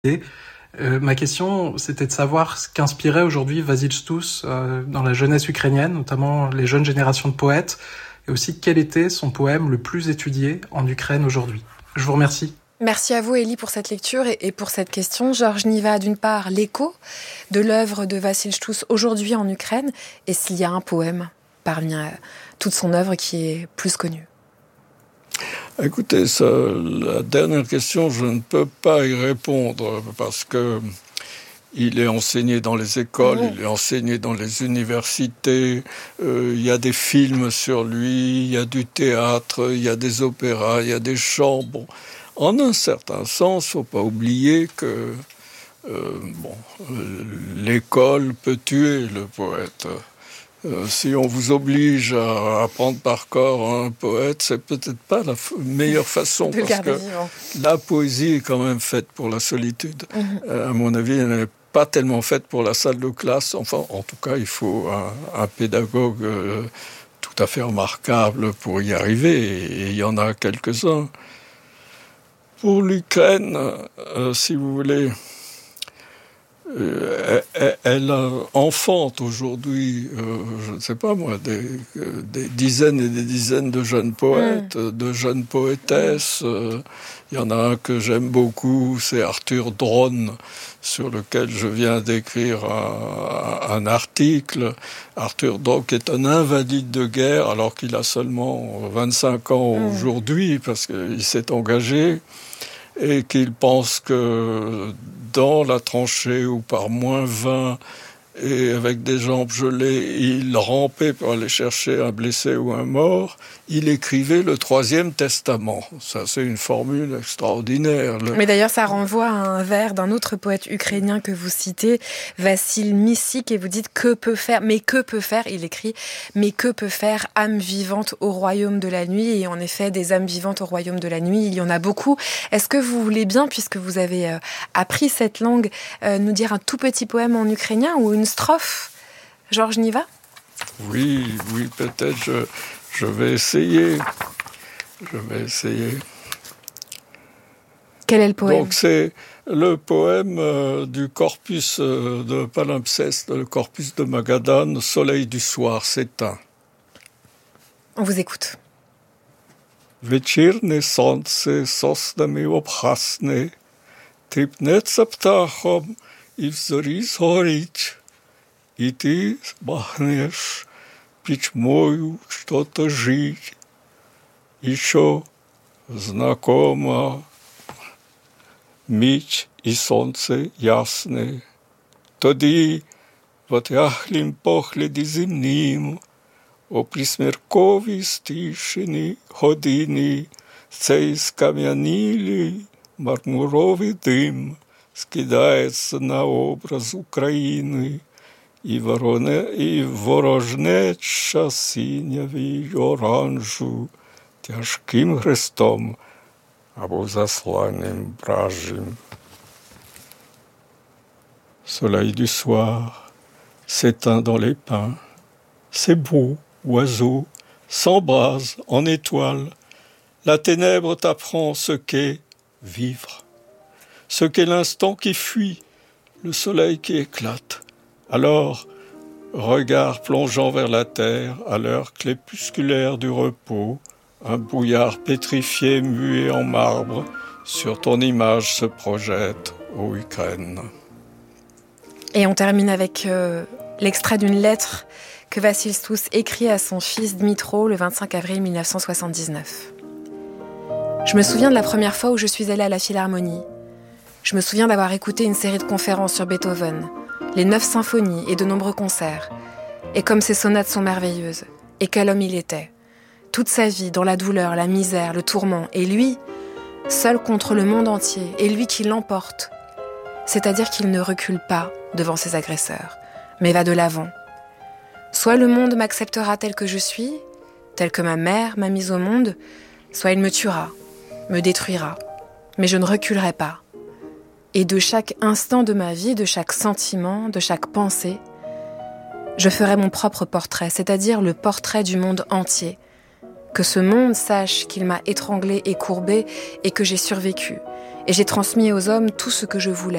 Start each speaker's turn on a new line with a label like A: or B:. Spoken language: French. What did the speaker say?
A: Ma question, c'était de savoir ce qu'inspirait aujourd'hui Vasil Stous dans la jeunesse ukrainienne, notamment les jeunes générations de poètes, et aussi quel était son poème le plus étudié en Ukraine aujourd'hui. Je vous remercie.
B: Merci à vous, Élie, pour cette lecture et pour cette question. Georges Niva, d'une part, l'écho de l'œuvre de Vasil Stous aujourd'hui en Ukraine, et s'il y a un poème parmi toute son œuvre qui est plus connu.
C: Écoutez, la dernière question, je ne peux pas y répondre parce que il est enseigné dans les écoles, il est enseigné dans les universités, il y a des films sur lui, il y a du théâtre, il y a des opéras, il y a des chants. Bon, en un certain sens, faut pas oublier que l'école peut tuer le poète. Si on vous oblige à apprendre par corps un poète, c'est peut-être pas la meilleure façon, parce que la poésie est quand même faite pour la solitude. À mon avis, elle n'est pas tellement faite pour la salle de classe. Enfin, en tout cas, il faut un pédagogue tout à fait remarquable pour y arriver, et il y en a quelques-uns. Pour l'Ukraine, si vous voulez, elle enfante aujourd'hui, je ne sais pas moi, des dizaines et des dizaines de jeunes poètes, de jeunes poétesses. Il y en a un que j'aime beaucoup, c'est Arthur Dronne, sur lequel je viens d'écrire un article. Arthur Dronne est un invalide de guerre, alors qu'il a seulement 25 ans aujourd'hui, parce qu'il s'est engagé, et qu'il pense que dans la tranchée ou par -20 et avec des jambes gelées, il rampait pour aller chercher un blessé ou un mort, il écrivait le 3e testament. Ça, c'est une formule extraordinaire.
B: Mais d'ailleurs, ça renvoie à un vers d'un autre poète ukrainien que vous citez, Vassil Missik, et vous dites « Que peut faire ?» Mais que peut faire, il écrit « Mais que peut faire âme vivante au royaume de la nuit ?» Et en effet, des âmes vivantes au royaume de la nuit, il y en a beaucoup. Est-ce que vous voulez bien, puisque vous avez appris cette langue, nous dire un tout petit poème en ukrainien ou une strophe, Georges Niva ?
C: Oui, peut-être, je vais essayer.
B: Quel est le poème ?
C: Donc c'est le poème du corpus de Palimpseste, le corpus de Magadan, Soleil du soir s'éteint.
B: On vous écoute.
C: Вечірне сонце соснами обхасне, тріпнеться птахом і в зорі згорить. И ты махнешь печмою что-то жить. Еще знакомо мить и солнце ясне. Тоді в отяглім погляді земнім о присмерковій стишині години цей скам'янілий мармуровий дим скидається на образ України. І ворожнеча синяві оранжу тяжким хрестом або засланням вражим. Soleil du soir s'éteint dans les pins. C'est beau, oiseau, s'embrase en étoiles. La ténèbre t'apprend ce qu'est vivre, ce qu'est l'instant qui fuit, le soleil qui éclate. Alors, regard plongeant vers la terre, à l'heure crépusculaire du repos, un brouillard pétrifié, muet en marbre, sur ton image se projette, ô Ukraine.
B: Et on termine avec l'extrait d'une lettre que Vasil Stous écrit à son fils Dmitro le 25 avril 1979. Je me souviens de la première fois où je suis allée à la Philharmonie. Je me souviens d'avoir écouté une série de conférences sur Beethoven, les 9 symphonies et de nombreux concerts. Et comme ces sonates sont merveilleuses. Et quel homme il était. Toute sa vie, dans la douleur, la misère, le tourment. Et lui, seul contre le monde entier. Et lui qui l'emporte. C'est-à-dire qu'il ne recule pas devant ses agresseurs, mais va de l'avant. Soit le monde m'acceptera tel que je suis, tel que ma mère m'a mise au monde, soit il me tuera, me détruira. Mais je ne reculerai pas. Et de chaque instant de ma vie, de chaque sentiment, de chaque pensée, je ferai mon propre portrait, c'est-à-dire le portrait du monde entier, Que ce monde sache qu'il m'a étranglée et courbée et que j'ai survécu. Et j'ai transmis aux hommes tout ce que je voulais.